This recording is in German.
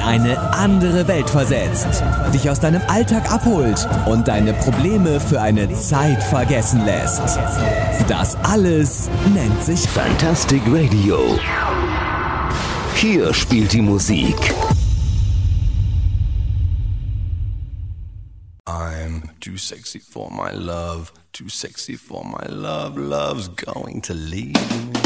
eine andere Welt versetzt, dich aus deinem Alltag abholt und deine Probleme für eine Zeit vergessen lässt. Das alles nennt sich Fantastic Radio. Hier spielt die Musik. I'm too sexy for my love, too sexy for my love, love's going to leave me.